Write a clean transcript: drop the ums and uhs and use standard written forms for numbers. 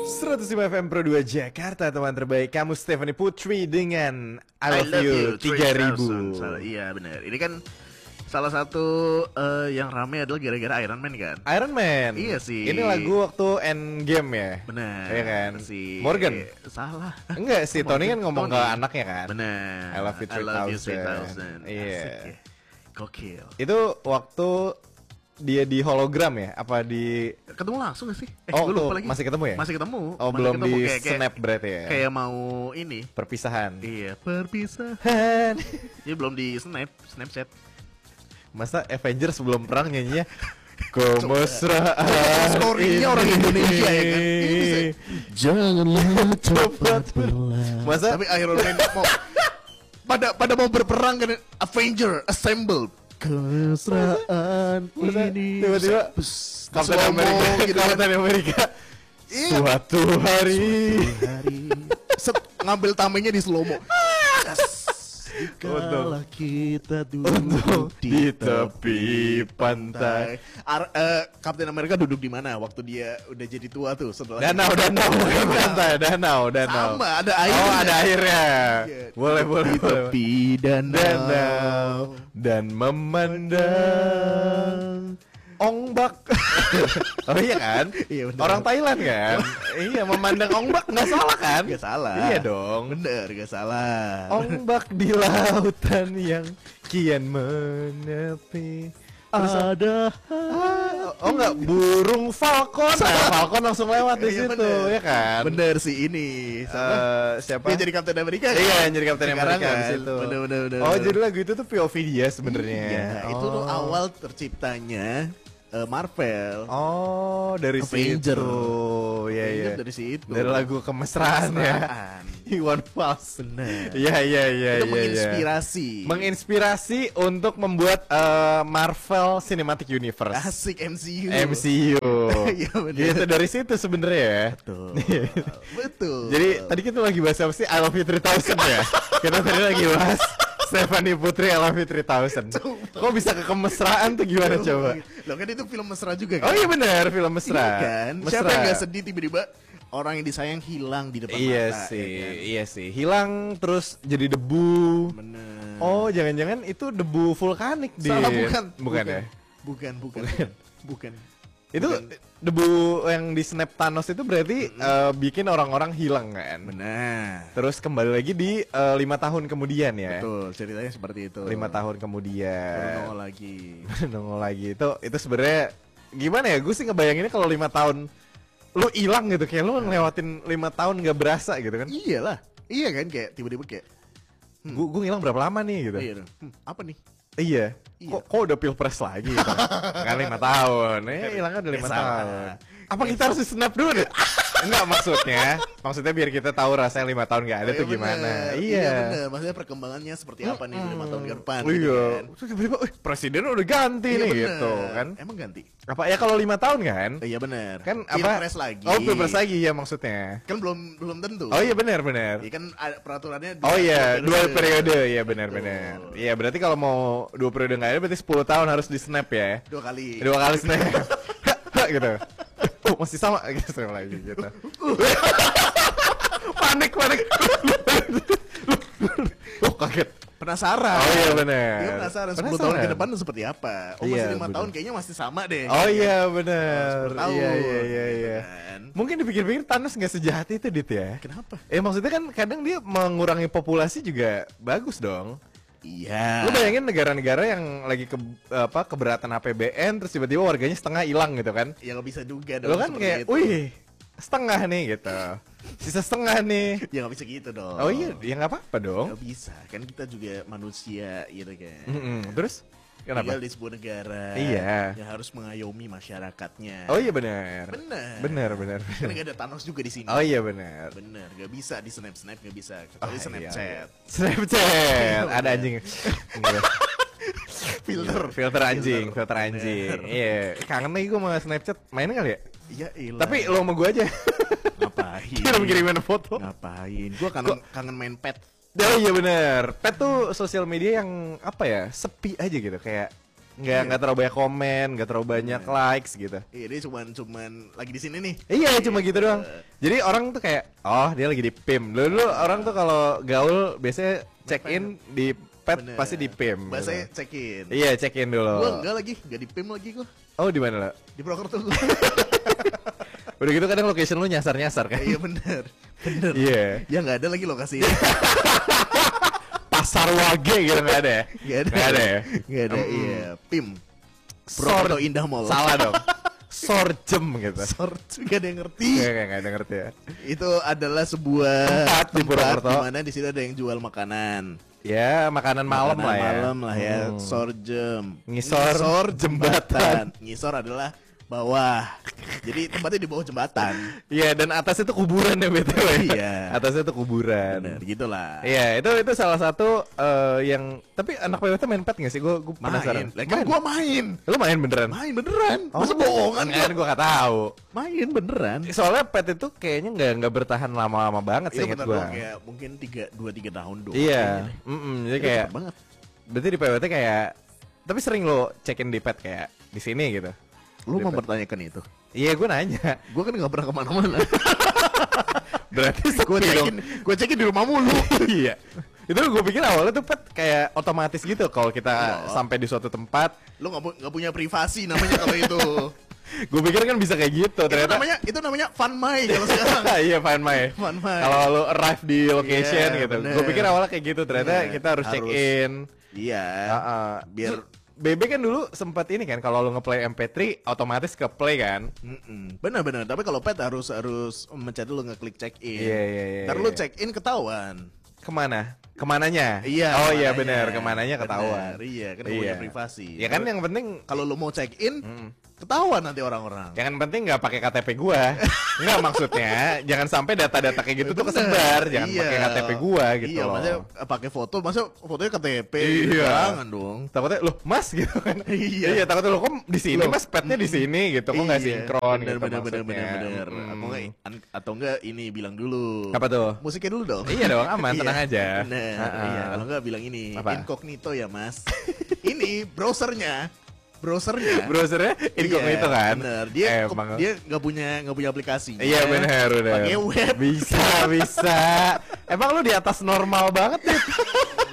105 FM Pro 2 Jakarta, teman terbaik. Kamu Stephanie Putri dengan I Love You 3000. Iya benar. Ini kan salah satu yang rame adalah gara-gara Iron Man kan. Iron Man. Iya sih. Ini lagu waktu Endgame ya. Benar. Iya kan. Si Morgan. Salah. Enggak sih, Tony kan ngomong ke anaknya kan. Benar. I love you 3000. Iya. Ya. Gokil. Itu waktu dia di hologram ya? Apa di Ketemu langsung gak sih? Oh, gue lupa lagi. masih ketemu ya? Masih ketemu. Oh, masih belum ketemu. di snap berarti ya? Kayak mau ini. Perpisahan. Iya, perpisahan. Ini belum di Snapchat. Masa Avengers sebelum perang nyanyinya Kemesraan Story-nya orang Indonesia ya kan. Ini bisa. Janganlah cepat berlalu. Masa Tapi Iron Man mau pada mau berperang kan, Avenger Assemble. Kemesraan ini tiba-tiba Kapten slow-mo Amerika gitu kan. Kapten Amerika Iya. Suatu hari Set, ngambil tamengnya di slow mo. Kalau kita Untuk duduk di tepi pantai Kapten Amerika duduk di mana waktu dia udah jadi tua tuh setelah Danau bukan pantai Danau sama ada air. Oh ada airnya Iya. Boleh Di tepi Danau Dan memandang Ongbak. Oh iya kan? Iya, bener. Orang Thailand kan? Iya, memandang ongbak nggak salah kan? Gak salah. Iya dong. Bener gak salah. Ombak di lautan yang kian menepi. ada Oh enggak, burung falcon. Nah, falcon langsung lewat di Iya, situ, bener. ya kan? Bener sih ini. Siapa? Dia jadi Kapten Amerika kan? Iya, yang jadi Kapten Sekarang Amerika di kan? situ. Bener. Oh, jadi lagu itu tuh POV dia sebenarnya. Iya, itu tuh Oh. awal terciptanya Marvel. Oh, dari Avenger. situ. Iya, iya. Avenger dari situ. Dari lagu Kemesraan ya. Kemesraan. Iwan Fals. Bener. Iya. Itu menginspirasi. Menginspirasi untuk membuat Marvel Cinematic Universe. Asik MCU. MCU. Iya, bener. Gitu dari situ sebenarnya ya. Betul. Betul. Jadi tadi kita lagi bahas apa sih? I Love You 3000 ya. Kita tadi lagi bahas Stephanie Putri I Love You 3000. Kok bisa ke kemesraan tuh gimana coba? Loh kan itu film mesra juga kan? Oh iya benar, film mesra. Iya kan? Mesra. Siapa yang gak sedih tiba-tiba orang yang disayang hilang di depan Iya mata? sih, ya kan? iya sih. Hilang terus jadi debu. Bener. Oh, jangan-jangan itu debu vulkanik di. Salah Bukan ya? Bukan. Itu Bukan. debu yang di snap Thanos itu berarti bikin orang-orang hilang kan? Benar. Terus kembali lagi di 5 tahun kemudian ya. Betul, ceritanya seperti itu. 5 tahun Baru kemudian. nongol lagi. Nongol lagi. Itu sebenarnya gimana ya? Gue sih ngebayanginnya kalau 5 tahun lu hilang gitu, kayak lu ngelewatin 5 tahun gak berasa gitu kan. Iyalah. Iya kan kayak tiba-tiba kayak Gue ngilang berapa lama nih gitu. iya dong. Apa nih? Iya. Iya. Kok udah pilpres lagi gitu. Kan 5 tahun. Hilangnya udah 5 Salah. tahun. Apa kita harus di snap dulu deh? Enggak maksudnya biar kita tahu rasanya 5 tahun gak ada tuh gimana. Bener. Iya. Bener. Maksudnya perkembangannya seperti apa nih 5 tahun ke depan gitu Iya. kan? Terus tiba-tiba, presiden udah ganti Iya, nih bener. gitu kan. Emang ganti? Apa ya kalau 5 tahun kan? Iya benar. Kan apa? Pilpres lagi. Oh, pilpres lagi ya maksudnya. Kan belum tentu. Oh iya benar. Iya kan ada peraturannya Oh iya, 2 periode. periode. Iya benar. Iya, berarti kalau mau 2 periode nggak ada berarti 10 tahun harus di snap ya. 2 kali. 2 kali snap. Gitu. Oh, masih sama gitu snap lagi gitu. Panik. Oh, kaget. Penasaran. Oh iya benar. Dia penasaran 10 tahun ke depan tuh seperti apa. Oh Iya, masih 5 bener. tahun kayaknya masih sama deh. Oh iya benar. 10 tahun. Iya. Kan? Mungkin dipikir-pikir Thanos nggak sejahat itu Dit ya. Kenapa? Maksudnya kan kadang dia mengurangi populasi juga bagus dong. Iya. Lu bayangin negara-negara yang lagi keberatan APBN terus tiba-tiba warganya setengah hilang gitu kan. Ya nggak bisa juga dong. Lu kan seperti kayak, itu. wih setengah nih gitu. Sisa setengah nih. Ya nggak bisa gitu dong. Oh iya, ya nggak apa-apa dong. Nggak bisa. Kan kita juga manusia gitu kan. Terus kenapa? Tinggal di sebuah negara. Iya. Yang harus mengayomi masyarakatnya. Oh iya benar. Benar. Benar. Kan nggak ada Thanos juga di sini. Oh iya benar. Bener, gak bisa di snap nggak bisa kecuali Snapchat. Snapchat. Ada anjing. Enggak. Filter anjing. Bener. Iya, kangen nih gue sama Snapchat. Main kali ya? Ya ilah. Tapi lo sama gue aja. Ngapain? Kirim-kirimin foto. Ngapain? Gua kangen main pet. Oh iya bener. Pet tuh sosial media yang apa ya, sepi aja gitu, kayak nggak terlalu banyak komen, nggak terlalu banyak likes gitu. Iya, dia cuman lagi di sini nih. Iya cuma gitu doang. Jadi orang tuh kayak, oh dia lagi di PIM. Dulu orang tuh kalau gaul biasanya check in di pet Bener. pasti di PIM. Bahasanya gitu. check in. Iya check in dulu. Gue enggak lagi, enggak di PIM lagi gue. Oh di mana lo? Di Purwokerto. Udah gitu kadang location lu nyasar-nyasar kan? Iya bener. Bener. Iya. Ya nggak ada lagi lokasi. Pasar Wage gitu nggak ada ya? Nggak ada. Nggak ada ya? Nggak ada. Iya. PIM. Sor Purwokerto Indah Mall. Salah dong. Sorjem gitu. Sort juga ada yang ngerti. Nggak ada ngerti ya. Itu adalah sebuah Tempat di Purwokerto. di mana di situ ada yang jual makanan. Ya makanan malam lah ya. Malam lah ya. Sorjem. Ngisor jembatan. Ngisor adalah bawah. Jadi tempatnya di bawah jembatan. Iya dan atasnya tuh kuburan ya BTW. Iya. Atasnya tuh kuburan. Bener gitulah. Iya itu salah satu yang tapi anak PWT main pet nggak sih? Gue penasaran. Main. Lah kan gua main. Lu main beneran? Main beneran. Masa bohongan kan gue gak tahu. Main beneran. Soalnya pet itu kayaknya nggak bertahan lama-lama banget sih Itu ingat bener gue. dong, kayak mungkin 2-3 tahun doang. Iya. Jadi Itu kayak cepet banget. berarti di PWT kayak tapi sering lo check-in di pet kayak di sini gitu. Lu Di pet. mempertanyakan itu. Iya gue nanya. Gue kan gak pernah kemana-mana. Berarti Gue sepi dong. cekin di rumah mulu. Iya. Itu gue pikir awalnya tuh pet kayak otomatis gitu kalau kita sampai di suatu tempat. Lu gak punya privasi namanya kalau itu. Gue pikir kan bisa kayak gitu. Ternyata Itu namanya fun my kalau sekarang. iya Find My. Find My. Kalau lo arrive di location Iya, gitu. bener. Gue pikir awalnya kayak gitu. Ternyata Bener. kita harus check in. Iya. Biar BB kan dulu sempat ini kan kalau lo ngeplay MP3 otomatis ke play kan. benar-benar. Tapi kalau pet harus mencet dulu ngeklik check in. Iya. Ntar lu check in ketahuan. Kemana? Kemananya? Iya. Oh iya kemananya. benar, kemananya ketahuan. Bener, iya, kan punya privasi. Ya kan yang penting Kalau lu mau check in, ketahuan nanti orang-orang. Yang penting nggak pakai KTP gua. Nggak maksudnya, jangan sampai data-data kayak gitu tuh Bener. kesebar. Jangan Iya. pakai KTP gua gitu Iya, loh. maksudnya pakai foto, masa fotonya KTP. Iya. Jangan dong. Takutnya loh Mas gitu kan. Iya. takutnya lo kok di sini Loh. Mas petnya di sini gitu. Kok nggak Iya, sinkron bener, gitu bener, maksudnya. bener. Atau enggak ini bilang dulu. Apa tuh? Musiknya dulu dong. Iya dong, aman, tenang aja. Bener. Iya, kalau enggak bilang ini Apa? incognito ya, Mas. Ini browsernya. Browsernya. Browsernya incognito Iya, kan? Bener. Dia Emang. dia nggak punya aplikasi. Iya benar. Pakai web. Bisa. Emang lu di atas normal banget nih.